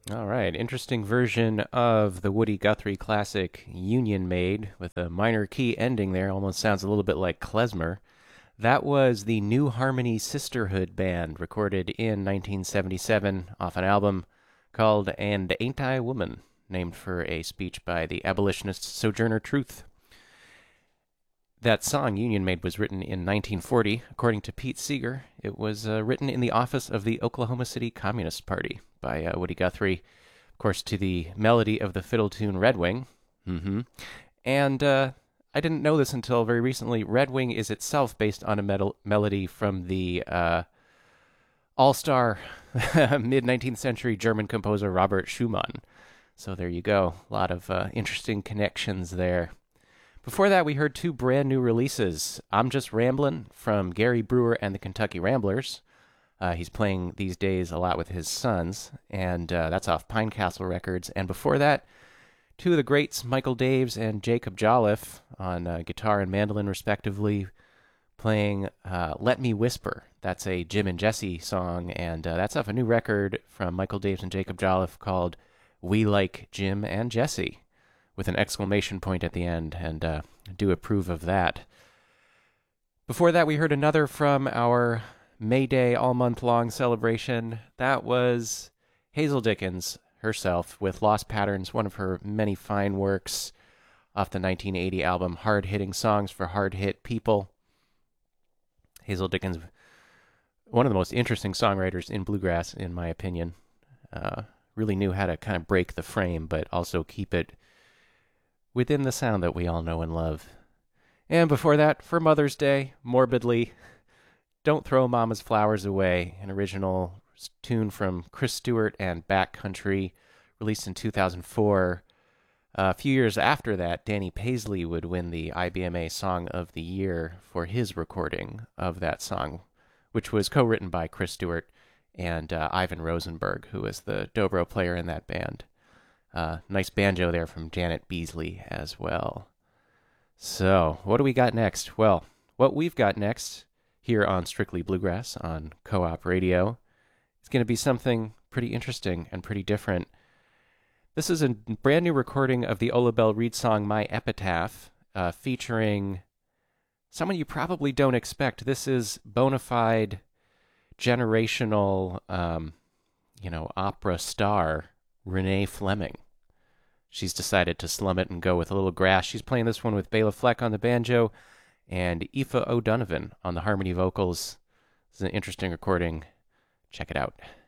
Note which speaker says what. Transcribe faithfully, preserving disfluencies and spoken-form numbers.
Speaker 1: All right, interesting version of the Woody Guthrie classic Union Maid with a minor key ending there. Almost sounds a little bit like klezmer. That was the New Harmony Sisterhood Band, recorded in nineteen seventy-seven off an album called And Ain't I a Woman, named for a speech by the abolitionist Sojourner Truth. That song, Union Maid, was written in nineteen forty. According to Pete Seeger, it was uh, written in the office of the Oklahoma City Communist Party by uh, Woody Guthrie, of course, to the melody of the fiddle tune Red Wing. Mm-hmm. And uh, I didn't know this until very recently. Red Wing is itself based on a metal- melody from the uh, all-star mid-nineteenth century German composer Robert Schumann. So there you go. A lot of uh, interesting connections there. Before that, we heard two brand new releases. I'm Just Ramblin' from Gary Brewer and the Kentucky Ramblers. Uh, he's playing these days a lot with his sons, and uh, that's off Pine Castle Records. And before that, two of the greats, Michael Daves and Jacob Jolliffe, on uh, guitar and mandolin, respectively, playing uh, Let Me Whisper. That's a Jim and Jesse song, and uh, that's off a new record from Michael Daves and Jacob Jolliffe called We Like Jim and Jesse, with an exclamation point at the end, and uh, do approve of that. Before that, we heard another from our May Day all-month-long celebration. That was Hazel Dickens herself with Lost Patterns, one of her many fine works off the nineteen eighty album Hard-Hitting Songs for Hard-Hit People. Hazel Dickens, one of the most interesting songwriters in bluegrass, in my opinion. Uh, really knew how to kind of break the frame, but also keep it within the sound that we all know and love. And before that, for Mother's Day, morbidly, Don't Throw Mama's Flowers Away, an original tune from Chris Stewart and Backcountry, released in two thousand four. Uh, a few years after that, Danny Paisley would win the I B M A Song of the Year for his recording of that song, which was co-written by Chris Stewart and uh, Ivan Rosenberg, who was the dobro player in that band. Uh, nice banjo there from Janet Beasley as well. So, what do we got next? Well, what we've got next here on Strictly Bluegrass on Co-op Radio is going to be something pretty interesting and pretty different. This is a brand new recording of the Ola Belle Reed song My Epitaph, uh, featuring someone you probably don't expect. This is bona fide generational, um, you know, opera star Renee Fleming. She's decided to slum it and go with a little grass. She's playing this one with Bela Fleck on the banjo and Aoife O'Donovan on the harmony vocals. This is an interesting recording. Check it out.